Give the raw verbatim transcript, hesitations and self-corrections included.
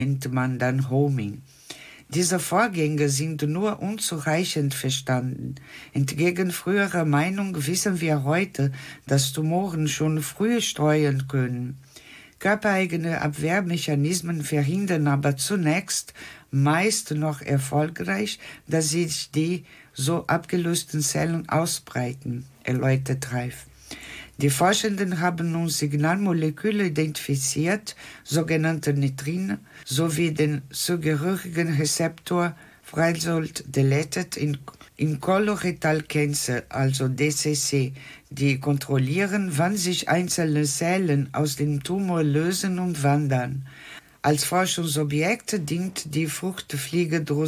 nennt man dann Homing. Diese Vorgänge sind nur unzureichend verstanden. Entgegen früherer Meinung wissen wir heute, dass Tumoren schon früh streuen können. Körpereigene Abwehrmechanismen verhindern aber zunächst, meist noch erfolgreich, dass sich die so abgelösten Zellen ausbreiten, erläutert Reif. Die Forschenden haben nun Signalmoleküle identifiziert, sogenannte Nitrine, sowie den zugehörigen Rezeptor Freisult deleted in, in Colorectal Cancer, also D C C, die kontrollieren, wann sich einzelne Zellen aus dem Tumor lösen und wandern. Als Forschungsobjekt dient die Fruchtfliegedrüse